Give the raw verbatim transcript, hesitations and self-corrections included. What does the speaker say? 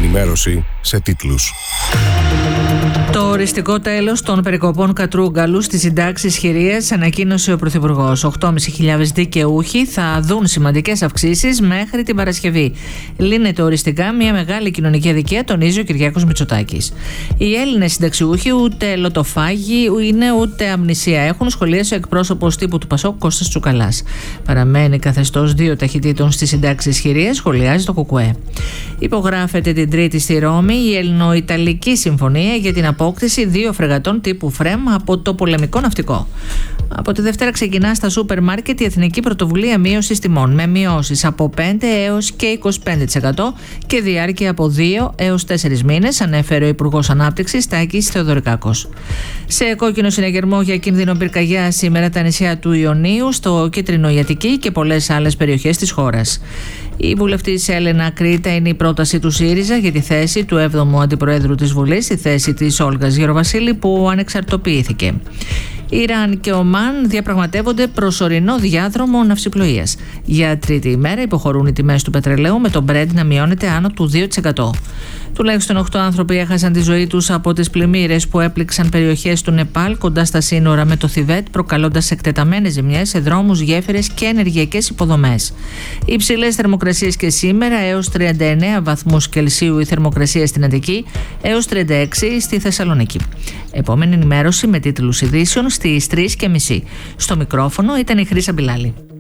ενημέρωση σε τίτλους. Το οριστικό τέλος των περικοπών κατρούγκαλου στις συντάξεις χειρίας ανακοίνωσε ο Πρωθυπουργός. οκτώ χιλιάδες πεντακόσιοι δικαιούχοι θα δουν σημαντικές αυξήσεις μέχρι την Παρασκευή. Λύνεται οριστικά μια μεγάλη κοινωνική αδικία, τονίζει ο Κυριάκος Μητσοτάκης. Οι Έλληνες συνταξιούχοι ούτε λοτοφάγοι είναι ούτε αμνησία έχουν, σχολίασε ο εκπρόσωπος τύπου του Πασόκ Κώστας Τσουκαλάς. Παραμένει καθεστώς δύο ταχυτήτων στις συντάξεις χειρίας, σχολιάζει το ΚΚΕ. Υπογράφεται την Τρίτη στη Ρώμη η Ελληνο-Ιταλική Συμφωνία για την απόκτηση δύο φρεγατών τύπου Φρέμ από το πολεμικό ναυτικό. Από τη Δευτέρα ξεκινά στα σούπερ μάρκετ η Εθνική Πρωτοβουλία Μείωσης Τιμών, με μειώσεις από πέντε έως και είκοσι πέντε τοις εκατό και διάρκεια από δύο έως τέσσερις μήνες, ανέφερε ο Υπουργός Ανάπτυξης Τάκης Θεοδωρικάκος. Σε κόκκινο συναγερμό για κίνδυνο πυρκαγιάς σήμερα τα νησιά του Ιωνίου, στο Κίτρινο η Αττική και πολλές άλλες περιοχές της χώρας. Η βουλευτής Έλενα Κρήτα είναι η πρόταση του ΣΥΡΙΖΑ για τη θέση του έβδομου Αντιπροέδρου της Βουλής, στη θέση της Όλγας Γεροβασίλη που ανεξαρτοποιήθηκε. Ιράν και Ομάν διαπραγματεύονται προσωρινό διάδρομο ναυσιπλοείας. Για τρίτη ημέρα υποχωρούν οι τιμές του πετρελαίου, με το Brent να μειώνεται άνω του δύο τοις εκατό. Τουλάχιστον οκτώ άνθρωποι έχασαν τη ζωή τους από τις πλημμύρες που έπληξαν περιοχές του Νεπάλ κοντά στα σύνορα με το Θιβέτ, προκαλώντας εκτεταμένες ζημιές σε δρόμους, γέφυρες και ενεργειακές υποδομές. Οι υψηλές θερμοκρασίες και σήμερα, έως τριάντα εννέα βαθμούς Κελσίου η θερμοκρασία στην Αττική, έως τριάντα έξι στη Θεσσαλονίκη. Επόμενη ενημέρωση με τίτλους ειδήσεων στις τρεις και μισή. Στο μικρόφωνο ήταν η Χρύσα Μπιλάλη.